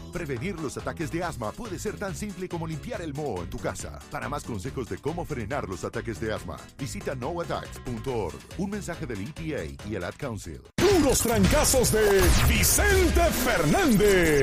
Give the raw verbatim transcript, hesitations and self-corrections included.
Prevenir los ataques de asma puede ser tan simple como limpiar el moho en tu casa. Para más consejos de cómo frenar los ataques de asma, visita no attacks punto org. Un mensaje del E P A y el Ad Council. Puros trancazos de Vicente Fernández.